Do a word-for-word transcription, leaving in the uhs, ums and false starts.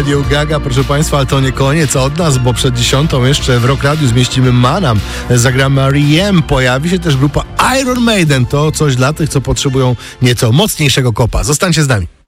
Radio Gaga, proszę Państwa, ale to nie koniec od nas, bo przed dziesiątą jeszcze w Rock Radio zmieścimy Manam, zagramy R E M, pojawi się też grupa Iron Maiden, to coś dla tych, co potrzebują nieco mocniejszego kopa. Zostańcie z nami.